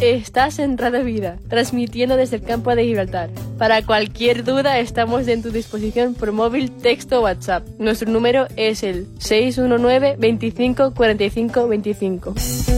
Estás en Radio Vida, transmitiendo desde el campo de Gibraltar. Para cualquier duda estamos en tu disposición por móvil, texto o WhatsApp. Nuestro número es el 619 25 45 25.